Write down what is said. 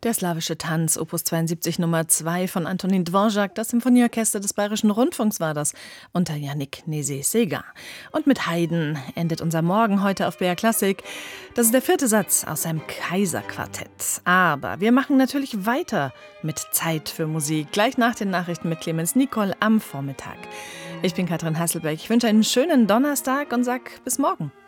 Der slawische Tanz, Opus 72 Nummer 2 von Antonin Dvorak, das Symphonieorchester des Bayerischen Rundfunks war das, unter Yannick Nézet-Séguin. Und mit Haydn endet unser Morgen heute auf BR Klassik. Das ist der 4. Satz aus seinem Kaiserquartett. Aber wir machen natürlich weiter mit Zeit für Musik, gleich nach den Nachrichten mit Clemens Nicol am Vormittag. Ich bin Katrin Hasselbeck, ich wünsche einen schönen Donnerstag und sag bis morgen.